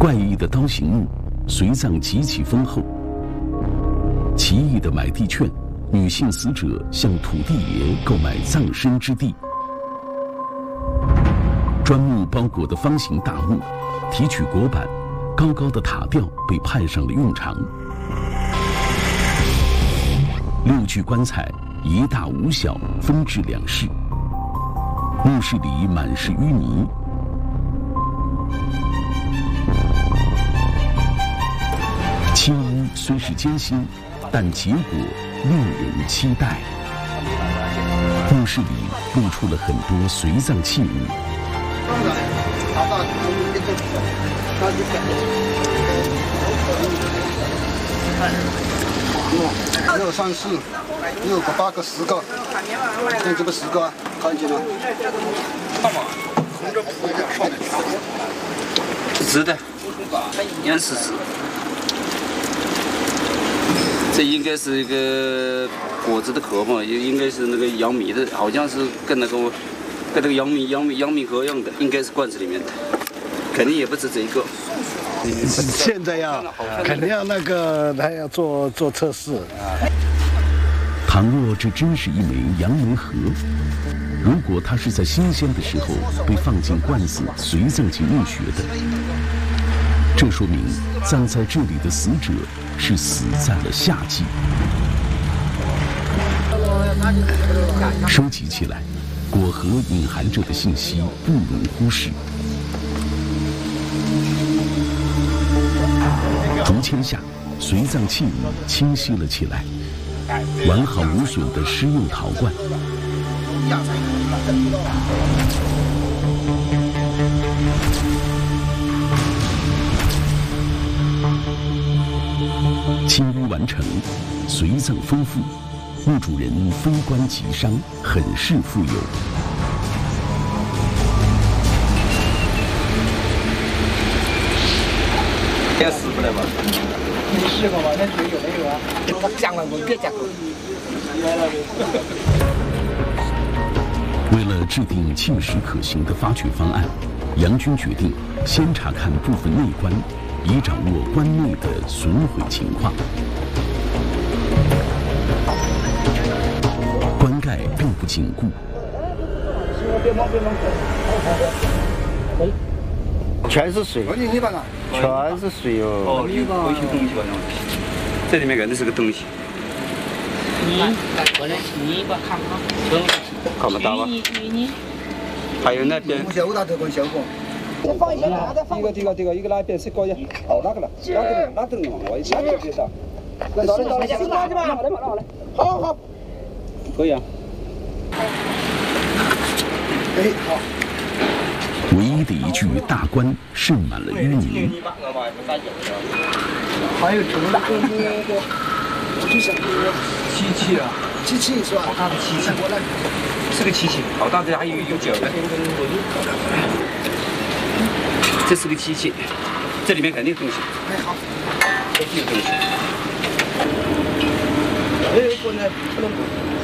怪异的刀形墓，随葬极其丰厚。奇异的买地券，女性死者向土地爷购买葬身之地。砖木包裹的方形大墓，提取椁板，高高的塔吊被派上了用场。6具棺材，一大五小，分置2室。墓室里满是淤泥。清污虽是艰辛，但结果令人期待。墓室里露出了很多随葬器物。 1、2、3、4、6个、8个、10个，看这个10个，看见了？ 直的，严实直。这应该是一个果子的壳嘛，应该是那个杨米的，好像是跟那个杨米壳一样的，应该是罐子里面的，肯定也不止这一个。 现在要肯定要他要做测试。 倘若这真是一枚杨梅核，如果它是在新鲜的时候被放进罐子随葬进墓穴的，这说明葬在这里的死者是死在了夏季。收集起来，果核隐含着的信息不容忽视。竹签下，随葬器物清晰了起来，完好无损的施用陶罐。清污完成，随葬丰富，墓主人非官即商，很是富有。 也死不来吧？ 你试过吗？那水有没有啊？他讲了，我别讲。 为了制定切实可行的发掘方案，杨军决定先查看部分内棺，以掌握棺内的损毁情况。棺盖并不紧固。 全是水，全是水哦。 有些东西吧，这里面肯定是个东西。你把看不到吧？还有那边。 小大这个小果。 放一个，一个那边是高呀，好那个了，那个嘛，我一下就知道。来，好，可以啊。 哎，好。 唯一的一具大棺渗满了淤泥。 还有头大。 我就想机器啊， 机器是吧？ 好大的机器，是个机器，好大的，还有脚的。这是个机器，这里面肯定有东西。 哎，好， 肯定有东西。 哎，过来，不能。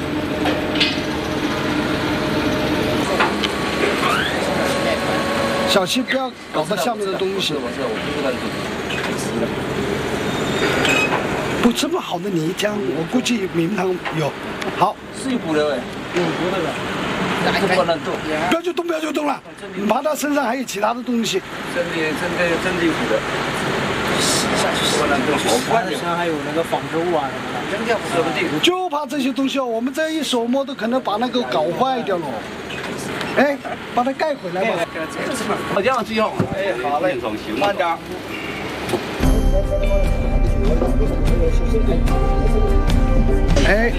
小心不要搞到下面的东西。不这么好的泥浆，我估计明堂有。好， 是有骨的哎，有骨的了。不能动， 不要就动了。你怕他身上还有其他的东西。 真的有骨的。下去不能动，好快的。 还有那个仿制物啊什么的， 真的不舍不得。 就怕这些东西哦，我们这一手摸都可能把那个搞坏掉了。哎，把它盖回来吧。 好这样最好。哎，好嘞，慢点。 哎。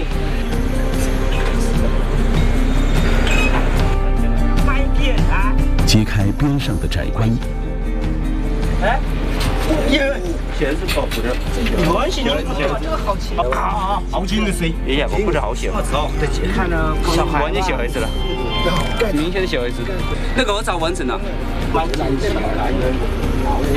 揭开边上的窄棺。 哎， 全是靠谱的。 关系就这个好轻啊，好轻的水。 哎呀，我不是好小。 看着完全小孩子了，明显的小孩子。那个我早完成了。